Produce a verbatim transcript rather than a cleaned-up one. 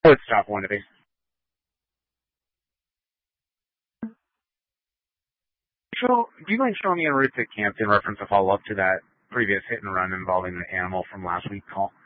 Would stop one to be. So, do you mind showing me en route to Camp in reference to follow up to that previous hit and run involving the animal from last week's call?